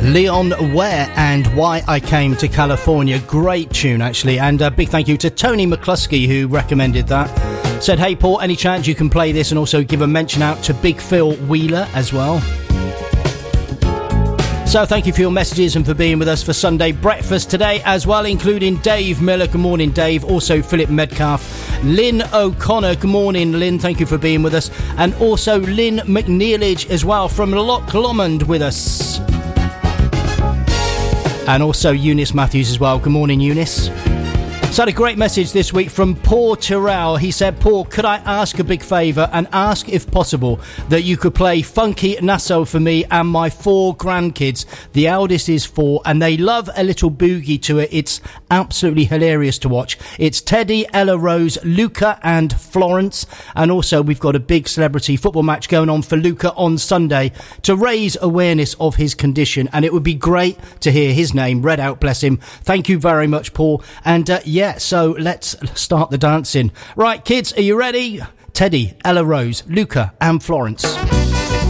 Leon Ware and Why I Came to California. Great tune, actually. And a big thank you to Tony McCluskey, who recommended that. Said, hey, Paul, any chance you can play this and also give a mention out to Big Phil Wheeler as well? So thank you for your messages and for being with us for Sunday breakfast today as well, including Dave Miller. Good morning, Dave. Also Philip Medcalf. Lynn O'Connor. Good morning, Lynn. Thank you for being with us. And also Lynn McNeilage as well from Loch Lomond with us. And also Eunice Matthews as well. Good morning, Eunice. So I had a great message this week from Paul Tyrrell. He said, Paul, could I ask a big favour and ask, if possible, that you could play Funky Nassau for me and my 4 grandkids. The eldest is 4 and they love a little boogie to it. It's absolutely hilarious to watch. It's Teddy, Ella Rose, Luca and Florence. And also we've got a big celebrity football match going on for Luca on Sunday to raise awareness of his condition. And it would be great to hear his name read out, bless him. Thank you very much, Paul. And yeah, so let's start the dancing. Right, kids, are you ready? Teddy, Ella Rose, Luca and Florence.